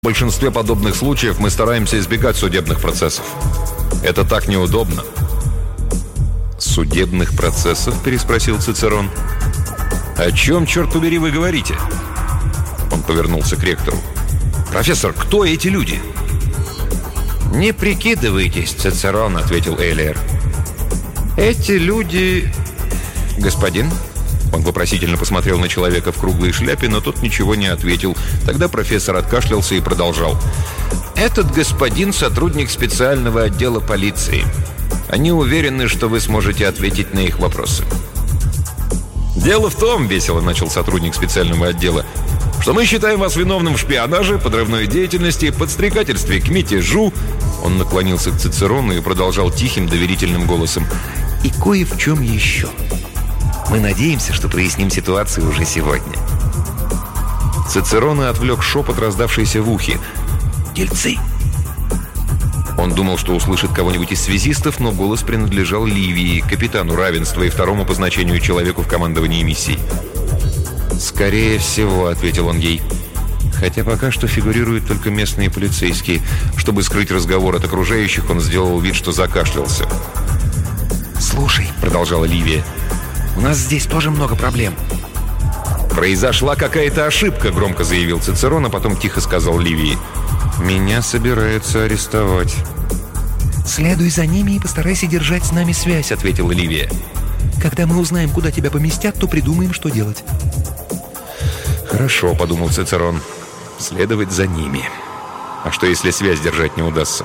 В большинстве подобных случаев мы стараемся избегать судебных процессов. Это так неудобно. «Судебных процессов?» – переспросил Цицерон. «О чем, черт побери, вы говорите?» Он повернулся к ректору. «Профессор, кто эти люди?» «Не прикидывайтесь, Цицерон», — ответил Элиер. «Эти люди...» «Господин?» Он вопросительно посмотрел на человека в круглой шляпе, но тот ничего не ответил. Тогда профессор откашлялся и продолжал. «Этот господин — сотрудник специального отдела полиции. Они уверены, что вы сможете ответить на их вопросы». «Дело в том, — весело начал сотрудник специального отдела, — что мы считаем вас виновным в шпионаже, подрывной деятельности, подстрекательстве к мятежу». Он наклонился к Цицерону и продолжал тихим, доверительным голосом. «И кое в чем еще. Мы надеемся, что проясним ситуацию уже сегодня». Цицерона отвлек шепот, раздавшийся в ухе. «Дельцы!» Он думал, что услышит кого-нибудь из связистов, но голос принадлежал Ливии, капитану равенства и второму по значению человеку в командовании миссии. «Скорее всего», — ответил он ей. Хотя пока что фигурируют только местные полицейские. Чтобы скрыть разговор от окружающих, он сделал вид, что закашлялся. «Слушай», — продолжала Ливия, — «у нас здесь тоже много проблем». «Произошла какая-то ошибка», — громко заявил Цицерон, а потом тихо сказал Ливии. «Меня собираются арестовать». «Следуй за ними и постарайся держать с нами связь», — ответила Ливия. «Когда мы узнаем, куда тебя поместят, то придумаем, что делать». «Хорошо», — подумал Цицерон, — «следовать за ними. А что, если связь держать не удастся?»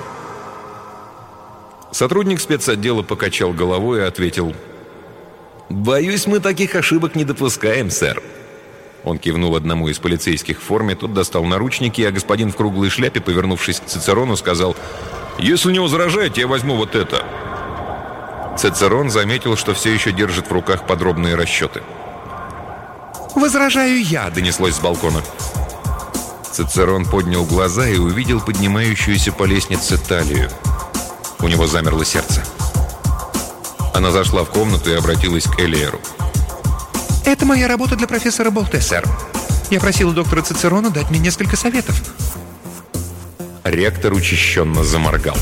Сотрудник спецотдела покачал головой и ответил: «Боюсь, мы таких ошибок не допускаем, сэр». Он кивнул одному из полицейских в форме, тот достал наручники, а господин в круглой шляпе, повернувшись к Цицерону, сказал: «Если не возражаете, я возьму вот это». Цицерон заметил, что все еще держит в руках подробные расчеты. «Возражаю я», — донеслось с балкона. Цицерон поднял глаза и увидел поднимающуюся по лестнице талию. У него замерло сердце. Она зашла в комнату и обратилась к Элиеру. «Это моя работа для профессора Болте, сэр. Я просила доктора Цицерона дать мне несколько советов». Ректор учащенно заморгал.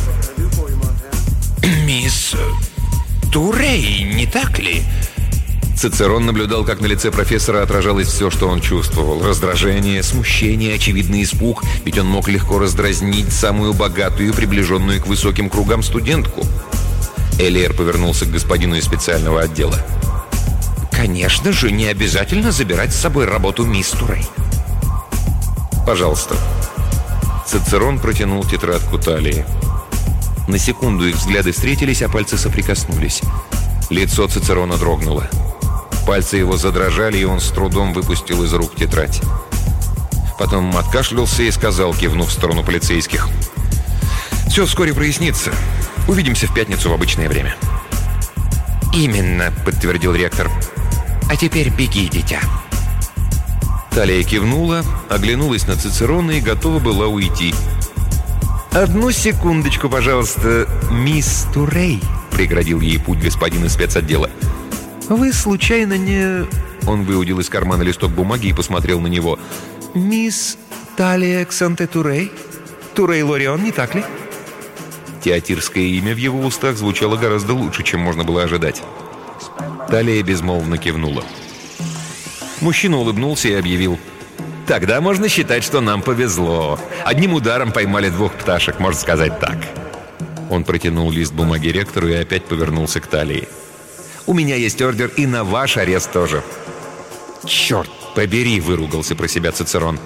«Мисс Турей, не так ли?» Цицерон наблюдал, как на лице профессора отражалось все, что он чувствовал. Раздражение, смущение, очевидный испуг. Ведь он мог легко раздразнить самую богатую и приближенную к высоким кругам студентку. Элиер повернулся к господину из специального отдела. «Конечно же, не обязательно забирать с собой работу мисс Турей». «Пожалуйста». Цицерон протянул тетрадку талии. На секунду их взгляды встретились, а пальцы соприкоснулись. Лицо Цицерона дрогнуло. Пальцы его задрожали, и он с трудом выпустил из рук тетрадь. Потом откашлялся и сказал, кивнув в сторону полицейских: «Все вскоре прояснится. Увидимся в пятницу в обычное время». «Именно», — подтвердил ректор. «А теперь беги, дитя». Талия кивнула, оглянулась на Цицерона и готова была уйти. «Одну секундочку, пожалуйста, мисс Турей», — преградил ей путь господин из спецотдела. «Вы случайно не...» Он выудил из кармана листок бумаги и посмотрел на него. «Мисс Талия Ксанте Турей? Турей Лорион, не так ли?» Театирское имя в его устах звучало гораздо лучше, чем можно было ожидать. Талия безмолвно кивнула. Мужчина улыбнулся и объявил: «Тогда можно считать, что нам повезло. Одним ударом поймали двух пташек, можно сказать так». Он протянул лист бумаги ректору и опять повернулся к Талии. «У меня есть ордер и на ваш арест тоже». «Черт побери!» — выругался про себя Цицерон.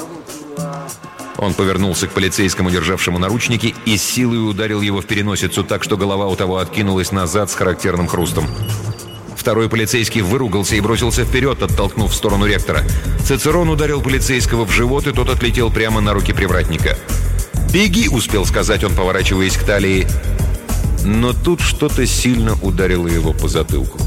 Он повернулся к полицейскому, державшему наручники, и с силой ударил его в переносицу так, что голова у того откинулась назад с характерным хрустом. Второй полицейский выругался и бросился вперед, оттолкнув в сторону ректора. Цицерон ударил полицейского в живот, и тот отлетел прямо на руки привратника. «Беги!» — успел сказать он, поворачиваясь к Талии. Но тут что-то сильно ударило его по затылку.